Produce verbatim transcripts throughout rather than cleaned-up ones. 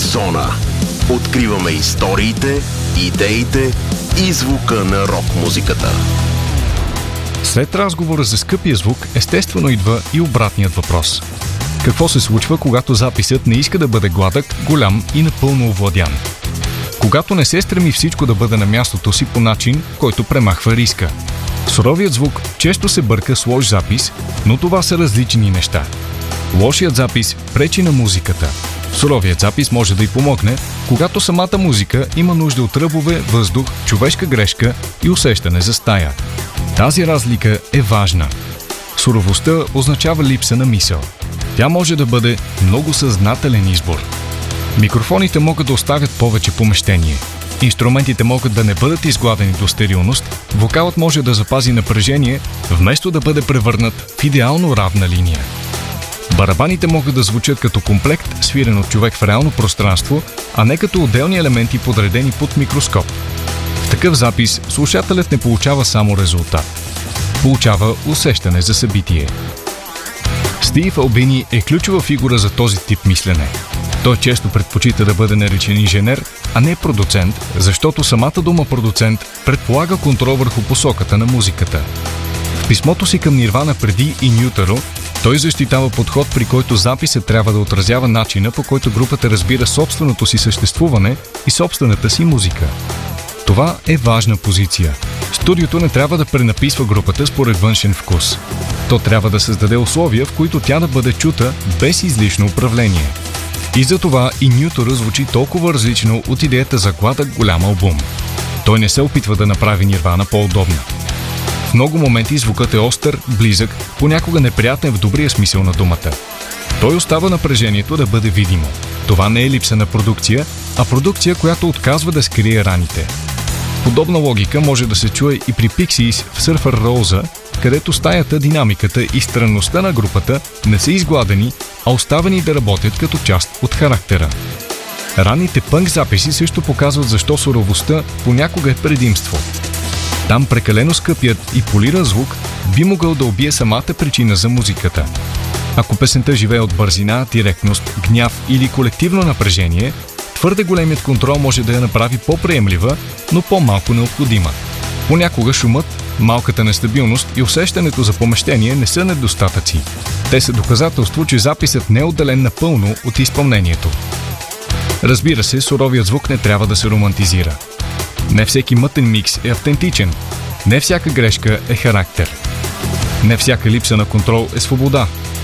Зона. Откриваме историите, идеите и звука на рок-музиката. След разговора за скъпия звук, естествено идва и обратният въпрос. Какво се случва, когато записът не иска да бъде гладък, голям и напълно овладян? Когато не се стреми всичко да бъде на мястото си по начин, който премахва риска. Суровият звук често се бърка с лош запис, но това са различни неща. Лошият запис пречи на музиката. Суровият запис може да й помогне, когато самата музика има нужда от ръбове, въздух, човешка грешка и усещане за стая. Тази разлика е важна. Суровостта означава липса на мисъл. Тя може да бъде много съзнателен избор. Микрофоните могат да оставят повече помещение. Инструментите могат да не бъдат изгладени до стерилност, вокалът може да запази напрежение, вместо да бъде превърнат в идеално равна линия. Барабаните могат да звучат като комплект, свирен от човек в реално пространство, а не като отделни елементи, подредени под микроскоп. В такъв запис слушателят не получава само резултат. Получава усещане за събитие. Стив Албини е ключова фигура за този тип мислене. Той често предпочита да бъде наречен инженер, а не продуцент, защото самата дума продуцент предполага контрол върху посоката на музиката. В писмото си към Нирвана преди In Utero той защитава подход, при който записът трябва да отразява начина, по който групата разбира собственото си съществуване и собствената си музика. Това е важна позиция. Студиото не трябва да пренаписва групата според външен вкус. То трябва да създаде условия, в които тя да бъде чута без излишно управление. И затова In Utero звучи толкова различно от идеята за гладък голям албум. Той не се опитва да направи Нирвана по-удобна. В много моменти звукът е остър, близък, понякога неприятен в добрия смисъл на думата. Той остава напрежението да бъде видимо. Това не е липса на продукция, а продукция, която отказва да скрие раните. Подобна логика може да се чуе и при Pixies в Surfer Rosa, където стаята, динамиката и странността на групата не са изгладени, а оставени да работят като част от характера. Ранните пънк записи също показват защо суровостта понякога е предимство. Там прекалено скъпият и полиран звук би могъл да убие самата причина за музиката. Ако песента живее от бързина, директност, гняв или колективно напрежение, твърде големият контрол може да я направи по-приемлива, но по-малко необходима. Понякога шумът, малката нестабилност и усещането за помещение не са недостатъци. Те са доказателство, че записът не е отделен напълно от изпълнението. Разбира се, суровият звук не трябва да се романтизира. Не всеки мътен микс е автентичен. Не всяка грешка е характер. Не всяка липса на контрол е свобода.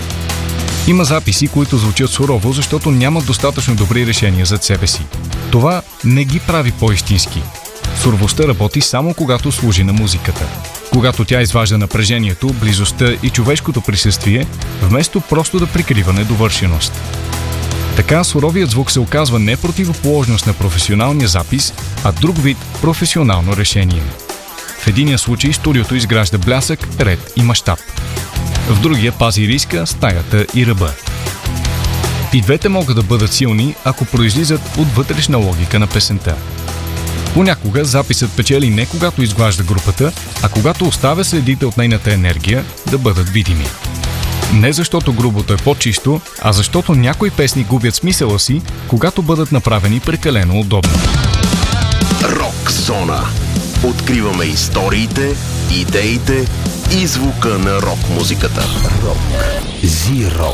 Има записи, които звучат сурово, защото нямат достатъчно добри решения зад себе си. Това не ги прави по-истински. Суровостта работи само когато служи на музиката. Когато тя изважда напрежението, близостта и човешкото присъствие, вместо просто да прикрива недовършеност. Така суровият звук се оказва не противоположност на професионалния запис, а друг вид професионално решение. В единия случай студиото изгражда блясък, ред и мащаб. В другия пази риска, стаята и ръба. И двете могат да бъдат силни, ако произлизат от вътрешна логика на песента. Понякога записът печели не когато изглажда групата, а когато оставя следите от нейната енергия да бъдат видими. Не защото грубото е по-чисто, а защото някои песни губят смисъла си, когато бъдат направени прекалено удобно. Рок зона. Откриваме историите, идеите и звука на рок-музиката. Рок Зиро.